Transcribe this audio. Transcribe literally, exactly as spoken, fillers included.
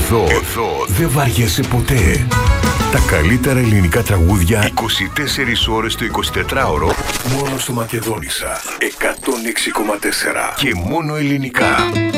Εδώ, εδώ δεν βαριέσαι ποτέ. Τα καλύτερα ελληνικά τραγούδια είκοσι τέσσερις ώρες το εικοσιτετράωρο μόνο στο Μακεδόνισσα εκατόν έξι κόμμα τέσσερα και μόνο ελληνικά.